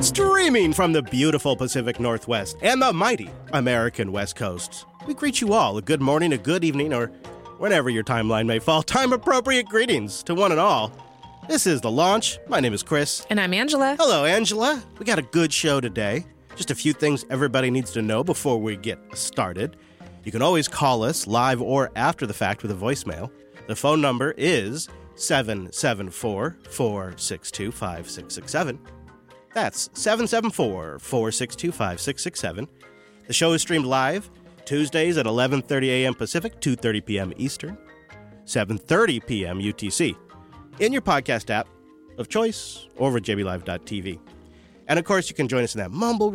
Streaming from the beautiful Pacific Northwest and the mighty American West Coast, we greet you all a good morning, a good evening, or whenever your timeline may fall. Time-appropriate greetings to one and all. This is The Launch. My name is Chris. And I'm Angela. Hello, Angela. We got a good show today. Just a few things everybody needs to know before we get started. You can always call us live or after the fact with a voicemail. The phone number is 774-462-5667. That's 774-462-5667. The show is streamed live Tuesdays at 11:30 a.m. Pacific, 2:30 p.m. Eastern, 7:30 p.m. UTC, in your podcast app of choice or over at jblive.tv. And, of course, you can join us in that mumble